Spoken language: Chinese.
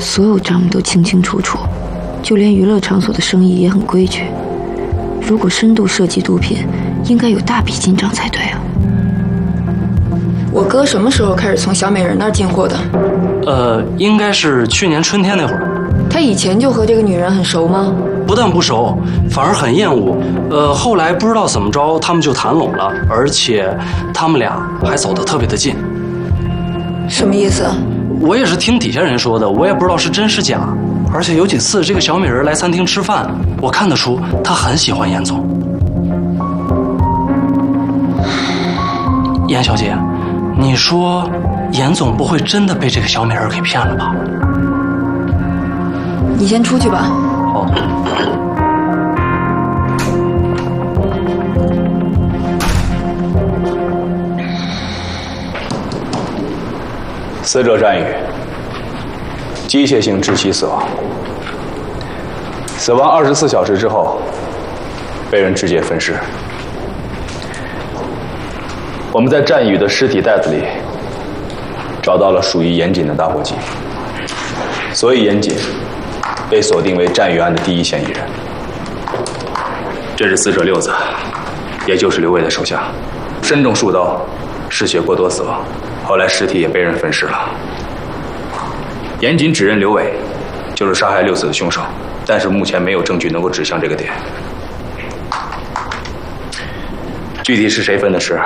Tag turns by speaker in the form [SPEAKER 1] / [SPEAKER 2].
[SPEAKER 1] 所有账目都清清楚楚，就连娱乐场所的生意也很规矩。如果深度涉及毒品，应该有大笔进账才对啊。
[SPEAKER 2] 我哥什么时候开始从小美人那儿进货的？
[SPEAKER 3] 应该是去年春天那会儿。
[SPEAKER 2] 他以前就和这个女人很熟吗？
[SPEAKER 3] 不但不熟，反而很厌恶。后来不知道怎么着，他们就谈拢了，而且他们俩还走得特别的近。
[SPEAKER 2] 什么意思？
[SPEAKER 3] 我也是听底下人说的，我也不知道是真是假。而且有几次这个小美人来餐厅吃饭，我看得出她很喜欢严总。严小姐，你说严总不会真的被这个小美人给骗了吧？
[SPEAKER 2] 你先出去吧。
[SPEAKER 3] 好。
[SPEAKER 4] 死者战宇，机械性窒息死亡，死亡24小时之后被人肢解分尸。我们在战宇的尸体袋子里找到了属于严谨的打火机，所以严谨被锁定为战宇案的第一嫌疑人。这是死者六子，也就是刘伟的手下，身中数刀，失血过多死亡。后来尸体也被人分尸了。严谨指认刘伟就是杀害六子的凶手，但是目前没有证据能够指向这个点。具体是谁分的尸，